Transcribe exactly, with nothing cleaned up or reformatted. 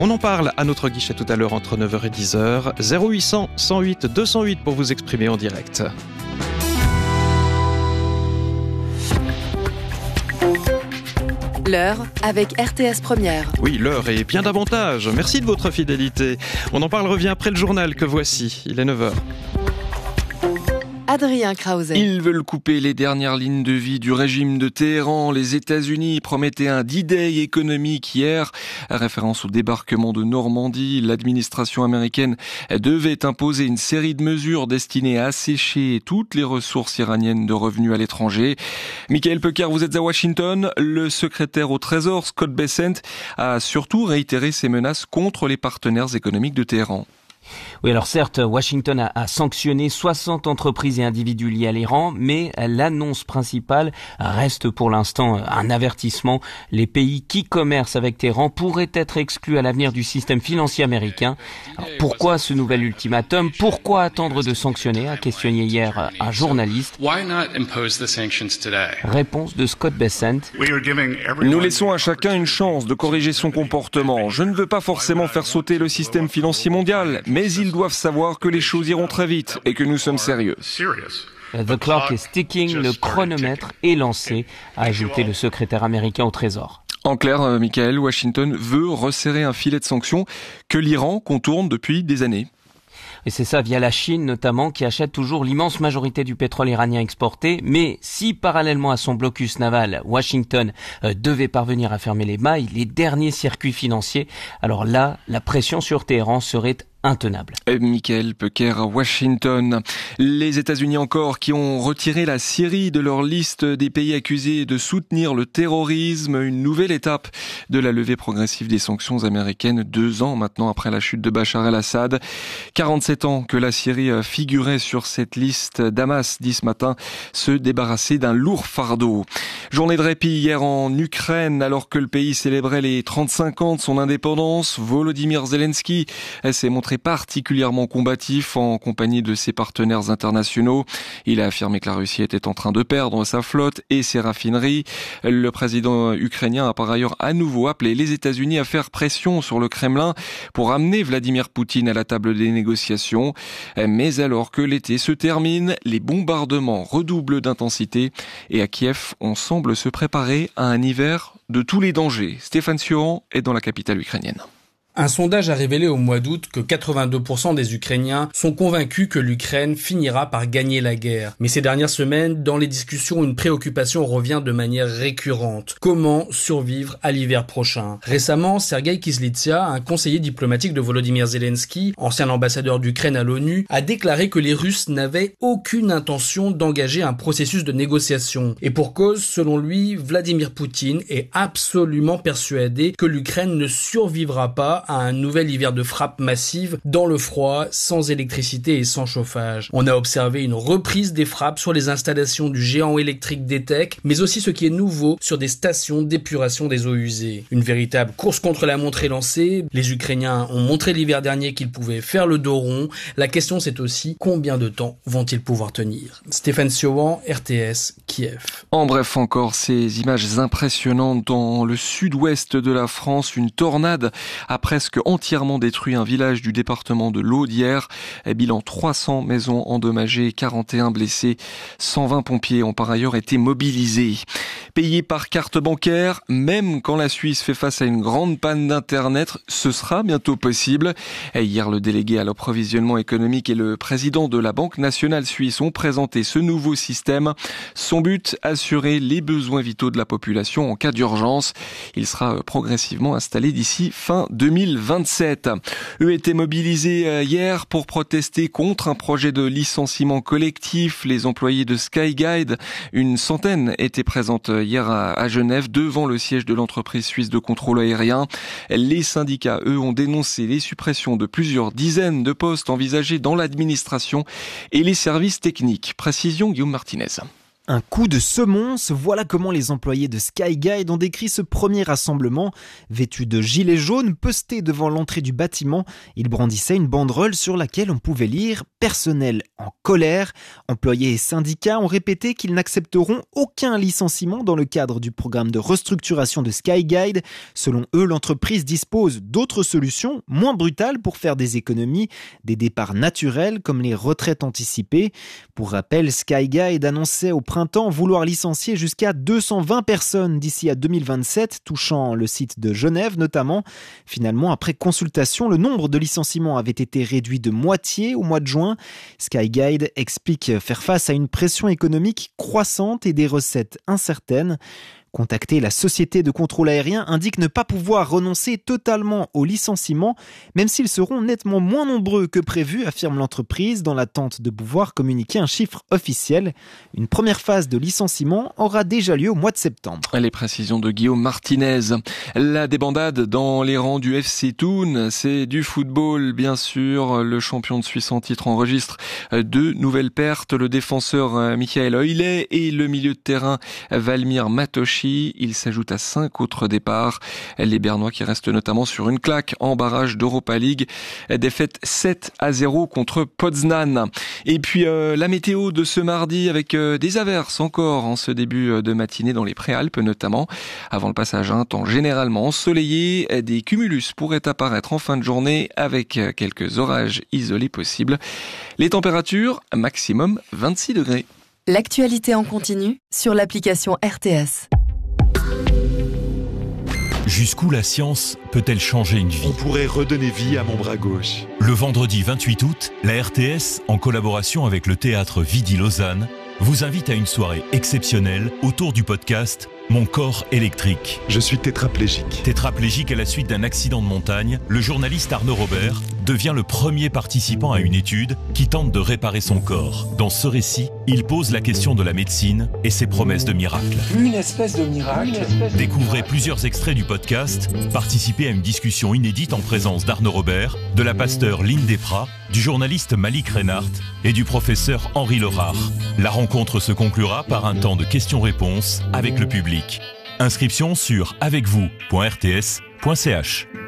On en parle à notre guichet tout à l'heure entre neuf heures et dix heures. zéro huit cents, cent huit, deux cent huit pour vous exprimer en direct. L'heure avec R T S Première. Oui, l'heure et bien davantage. Merci de votre fidélité. On en parle revient après le journal que voici. Il est neuf heures. Adrien Krause. Ils veulent couper les dernières lignes de vie du régime de Téhéran. Les États-Unis promettaient un D-Day économique hier. Référence au débarquement de Normandie, l'administration américaine devait imposer une série de mesures destinées à assécher toutes les ressources iraniennes de revenus à l'étranger. Michael Pecker, vous êtes à Washington. Le secrétaire au Trésor, Scott Bessent, a surtout réitéré ses menaces contre les partenaires économiques de Téhéran. Oui, alors certes, Washington a, a sanctionné soixante entreprises et individus liés à l'Iran, mais l'annonce principale reste pour l'instant un avertissement. Les pays qui commercent avec Téhéran pourraient être exclus à l'avenir du système financier américain. Alors, pourquoi ce nouvel ultimatum? Pourquoi attendre de sanctionner? A questionné hier un journaliste. Réponse de Scott Bessent. Nous laissons à chacun une chance de corriger son comportement. Je ne veux pas forcément faire sauter le système financier mondial, mais ils doivent savoir que les choses iront très vite et que nous sommes sérieux. The clock is ticking, le chronomètre est lancé, a ajouté le secrétaire américain au Trésor. En clair, Michael, Washington veut resserrer un filet de sanctions que l'Iran contourne depuis des années. Et c'est ça via la Chine notamment, qui achète toujours l'immense majorité du pétrole iranien exporté. Mais si parallèlement à son blocus naval, Washington euh, devait parvenir à fermer les mailles, les derniers circuits financiers, alors là, la pression sur Téhéran serait intenable. Et Michael Pecker à Washington. Les États-Unis encore qui ont retiré la Syrie de leur liste des pays accusés de soutenir le terrorisme. Une nouvelle étape de la levée progressive des sanctions américaines, deux ans maintenant après la chute de Bachar el-Assad. quarante-sept ans que la Syrie figurait sur cette liste. Damas dit ce matin se débarrasser d'un lourd fardeau. Journée de répit hier en Ukraine alors que le pays célébrait les trente-cinq ans de son indépendance. Volodymyr Zelensky s'est montré particulièrement combatif en compagnie de ses partenaires internationaux. Il a affirmé que la Russie était en train de perdre sa flotte et ses raffineries. Le président ukrainien a par ailleurs à nouveau appelé les États-Unis à faire pression sur le Kremlin pour amener Vladimir Poutine à la table des négociations. Mais alors que l'été se termine, les bombardements redoublent d'intensité et à Kiev, on semble se préparer à un hiver de tous les dangers. Stéphane Sioran est dans la capitale ukrainienne. Un sondage a révélé au mois d'août que quatre-vingt-deux pour cent des Ukrainiens sont convaincus que l'Ukraine finira par gagner la guerre. Mais ces dernières semaines, dans les discussions, une préoccupation revient de manière récurrente. Comment survivre à l'hiver prochain? Récemment, Sergueï Kyslytsya, un conseiller diplomatique de Volodymyr Zelensky, ancien ambassadeur d'Ukraine à l'ONU, a déclaré que les Russes n'avaient aucune intention d'engager un processus de négociation. Et pour cause, selon lui, Vladimir Poutine est absolument persuadé que l'Ukraine ne survivra pas à un nouvel hiver de frappe massive dans le froid, sans électricité et sans chauffage. On a observé une reprise des frappes sur les installations du géant électrique D T E C, mais aussi ce qui est nouveau sur des stations d'épuration des eaux usées. Une véritable course contre la montre est lancée. Les Ukrainiens ont montré l'hiver dernier qu'ils pouvaient faire le dos rond. La question c'est aussi combien de temps vont-ils pouvoir tenir? Stéphane Sioran, R T S, Kiev. En bref, encore ces images impressionnantes dans le sud-ouest de la France. Une tornade a presque entièrement détruit un village du département de l'Audière. Bilan trois cents maisons endommagées, quarante et un blessés. cent vingt pompiers ont par ailleurs été mobilisés. Payés par carte bancaire, même quand la Suisse fait face à une grande panne d'Internet, ce sera bientôt possible. Hier, le délégué à l'approvisionnement économique et le président de la Banque nationale suisse ont présenté ce nouveau système. Son but, assurer les besoins vitaux de la population en cas d'urgence. Il sera progressivement installé d'ici fin deux mille vingt-sept. Eux étaient mobilisés hier pour protester contre un projet de licenciement collectif. Les employés de Skyguide, une centaine, étaient présentes hier à Genève devant le siège de l'entreprise suisse de contrôle aérien. Les syndicats, eux, ont dénoncé les suppressions de plusieurs dizaines de postes envisagés dans l'administration et les services techniques. Précision Guillaume Martinez. Un coup de semonce, voilà comment les employés de Skyguide ont décrit ce premier rassemblement. Vêtus de gilets jaunes, postés devant l'entrée du bâtiment, ils brandissaient une banderole sur laquelle on pouvait lire « Personnel en colère ». Employés et syndicats ont répété qu'ils n'accepteront aucun licenciement dans le cadre du programme de restructuration de Skyguide. Selon eux, l'entreprise dispose d'autres solutions moins brutales pour faire des économies, des départs naturels comme les retraites anticipées. Pour rappel, Skyguide annonçait au printemps vouloir licencier jusqu'à deux cent vingt personnes d'ici à deux mille vingt-sept, touchant le site de Genève notamment. Finalement, après consultation, le nombre de licenciements avait été réduit de moitié au mois de juin. Skyguide explique faire face à une pression économique croissante et des recettes incertaines. Contacté, la société de contrôle aérien indique ne pas pouvoir renoncer totalement aux licenciements, même s'ils seront nettement moins nombreux que prévu, affirme l'entreprise, dans l'attente de pouvoir communiquer un chiffre officiel. Une première phase de licenciement aura déjà lieu au mois de septembre. Les précisions de Guillaume Martinez. La débandade dans les rangs du F C Thun, c'est du football, bien sûr. Le champion de Suisse en titre enregistre deux nouvelles pertes. Le défenseur Michael Oilet et le milieu de terrain Valmir Matoshi. Il s'ajoute à cinq autres départs. Les Bernois qui restent notamment sur une claque en barrage d'Europa League. Défaite sept à zéro contre Poznan. Et puis euh, la météo de ce mardi avec euh, des averses encore en ce début de matinée dans les Préalpes notamment. Avant le passage à un temps généralement ensoleillé, des cumulus pourraient apparaître en fin de journée avec quelques orages isolés possibles. Les températures, maximum vingt-six degrés. L'actualité en continu sur l'application R T S. Jusqu'où la science peut-elle changer une vie ? On pourrait redonner vie à mon bras gauche. Le vendredi vingt-huit août, la R T S, en collaboration avec le théâtre Vidi Lausanne, vous invite à une soirée exceptionnelle autour du podcast Mon corps électrique. Je suis tétraplégique. Tétraplégique à la suite d'un accident de montagne, le journaliste Arnaud Robert devient le premier participant à une étude qui tente de réparer son corps. Dans ce récit, il pose la question de la médecine et ses promesses de miracle. Une espèce de miracle. Espèce de Découvrez miracle. plusieurs extraits du podcast, participez à une discussion inédite en présence d'Arnaud Robert, de la pasteur Lynn Desprats, du journaliste Malik Reinhardt et du professeur Henri Lerard. La rencontre se conclura par un temps de questions-réponses avec le public. Inscription sur avec vous point r t s point c h.